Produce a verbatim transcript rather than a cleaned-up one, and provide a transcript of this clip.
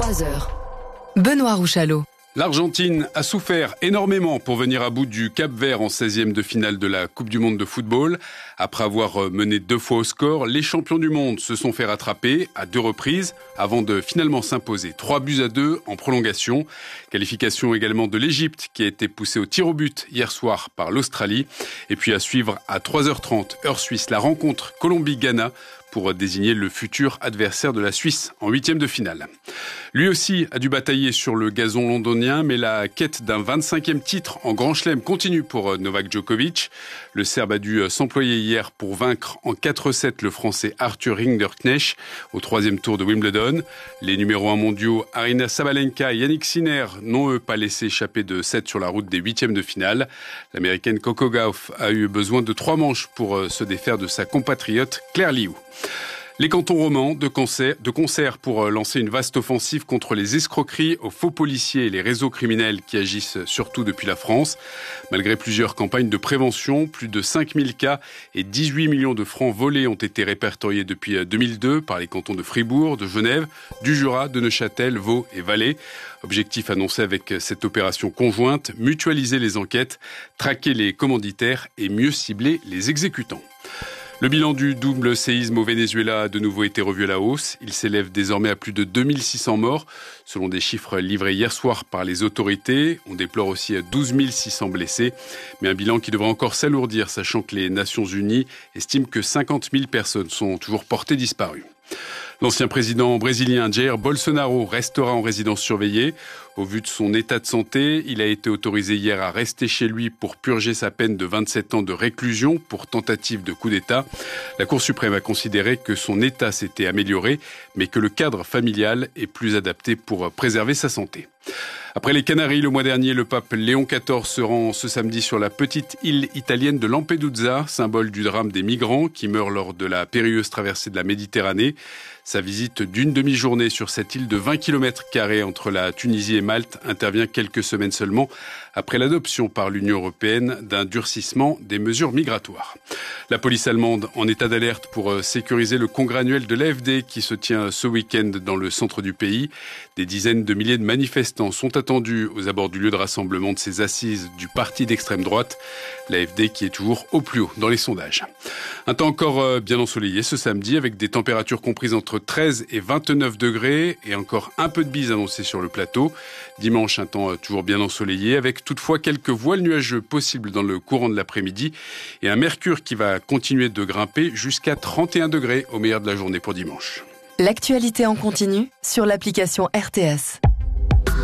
trois heures. Benoît Rouchalot. L'Argentine a souffert énormément pour venir à bout du Cap-Vert en seizième de finale de la Coupe du Monde de football. Après avoir mené deux fois au score, les champions du monde se sont fait rattraper à deux reprises avant de finalement s'imposer trois buts à deux en prolongation. Qualification également de l'Égypte qui a été poussée au tir au but hier soir par l'Australie. Et puis à suivre à trois heures trente, heure suisse, la rencontre Colombie-Ghana pour désigner le futur adversaire de la Suisse en huitième de finale. Lui aussi a dû batailler sur le gazon londonien, mais la quête d'un vingt-cinquième titre en Grand Chelem continue pour Novak Djokovic. Le Serbe a dû s'employer hier pour vaincre en quatre sept le Français Arthur Rinderknecht au troisième tour de Wimbledon. Les numéros un mondiaux Aryna Sabalenka et Yannick Sinner n'ont eux pas laissé échapper de sept sur la route des huitièmes de finale. L'américaine Coco Gauff a eu besoin de trois manches pour se défaire de sa compatriote Claire Liu. Les cantons romans de concert, de concert pour lancer une vaste offensive contre les escroqueries aux faux policiers et les réseaux criminels qui agissent surtout depuis la France. Malgré plusieurs campagnes de prévention, plus de cinq mille cas et dix-huit millions de francs volés ont été répertoriés depuis deux mille deux par les cantons de Fribourg, de Genève, du Jura, de Neuchâtel, Vaud et Valais. Objectif annoncé avec cette opération conjointe, mutualiser les enquêtes, traquer les commanditaires et mieux cibler les exécutants. Le bilan du double séisme au Venezuela a de nouveau été revu à la hausse. Il s'élève désormais à plus de deux mille six cents morts, selon des chiffres livrés hier soir par les autorités. On déplore aussi douze mille six cents blessés, mais un bilan qui devrait encore s'alourdir, sachant que les Nations Unies estiment que cinquante mille personnes sont toujours portées disparues. L'ancien président brésilien Jair Bolsonaro restera en résidence surveillée. Au vu de son état de santé, il a été autorisé hier à rester chez lui pour purger sa peine de vingt-sept ans de réclusion pour tentative de coup d'État. La Cour suprême a considéré que son état s'était amélioré, mais que le cadre familial est plus adapté pour préserver sa santé. Après les Canaries, le mois dernier, le pape Léon quatorze se rend ce samedi sur la petite île italienne de Lampedusa, symbole du drame des migrants qui meurent lors de la périlleuse traversée de la Méditerranée. Sa visite d'une demi-journée sur cette île de vingt kilomètres carrés entre la Tunisie et Malte intervient quelques semaines seulement après l'adoption par l'Union européenne d'un durcissement des mesures migratoires. La police allemande en état d'alerte pour sécuriser le congrès annuel de l'A F D qui se tient ce week-end dans le centre du pays. Des dizaines de milliers de manifestants sont attendus aux abords du lieu de rassemblement de ces assises du parti d'extrême droite. L'A F D qui est toujours au plus haut dans les sondages. Un temps encore bien ensoleillé ce samedi avec des températures comprises entre treize et vingt-neuf degrés et encore un peu de bise annoncée sur le plateau. Dimanche, un temps toujours bien ensoleillé avec toutefois quelques voiles nuageux possibles dans le courant de l'après-midi et un mercure qui va continuer de grimper jusqu'à trente et un degrés au meilleur de la journée pour dimanche. L'actualité en continu sur l'application R T S.